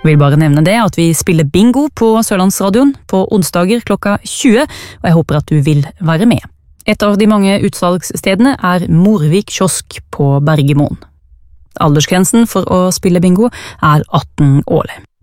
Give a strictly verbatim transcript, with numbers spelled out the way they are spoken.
Vil bare nevne det at vi spiller bingo på Sørlandsradioen på onsdager klokka tjue, og jeg håper at du vil være med. Et av de mange utsalgsstedene er Morvik kiosk på Bergemoen. Aldersgrensen for å spille bingo er atten år.